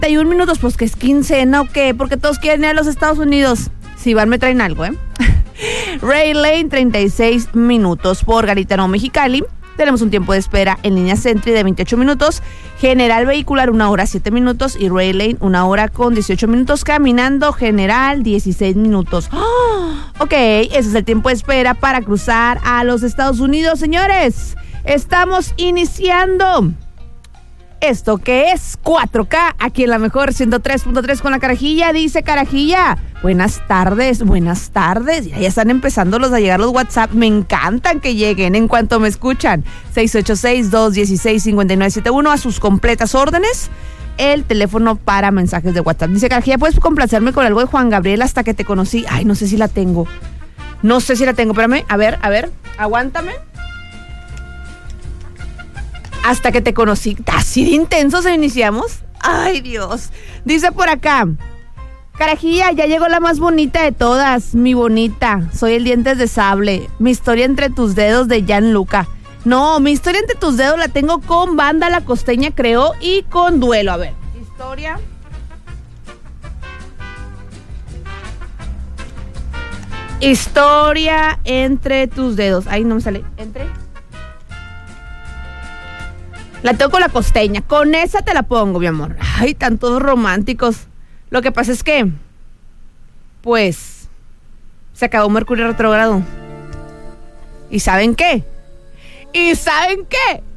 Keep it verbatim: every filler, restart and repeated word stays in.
treinta y un minutos, pues que es quincena o qué, porque todos quieren ir a los Estados Unidos. Si van, me traen algo, ¿eh? Ray Lane, treinta y seis minutos por Garitano Mexicali. Tenemos un tiempo de espera en línea Sentry de veintiocho minutos. General Vehicular, una hora siete minutos. Y Ray Lane, una hora con dieciocho minutos. Caminando General, dieciséis minutos. ¡Oh! Ok, ese es el tiempo de espera para cruzar a los Estados Unidos, señores. Estamos iniciando esto que es cuatro K, aquí en la mejor ciento tres punto tres con la Carajilla. Dice Carajilla, buenas tardes, buenas tardes. Ya, ya están empezando los a llegar los WhatsApp. Me encantan que lleguen en cuanto me escuchan. seis ocho seis, dos uno seis, cinco nueve siete uno a sus completas órdenes. El teléfono para mensajes de WhatsApp. Dice Carajilla, ¿puedes complacerme con algo de Juan Gabriel hasta que te conocí? Ay, no sé si la tengo. No sé si la tengo, espérame. A ver, a ver, aguántame. Hasta que te conocí. ¿Así de intensos iniciamos? Ay, Dios. Dice por acá, Carajilla, ya llegó la más bonita de todas. Mi bonita, soy el Dientes de Sable. Mi historia entre tus dedos de Gianluca. No, mi historia entre tus dedos la tengo con Banda La Costeña, creo, y con Duelo. A ver, historia. Historia entre tus dedos. Ay, no me sale. Entre. La tengo con La Costeña. Con esa te la pongo, mi amor. Ay, tan todos románticos. Lo que pasa es que, pues, se acabó Mercurio retrógrado. ¿Y saben qué? ¿Y saben qué?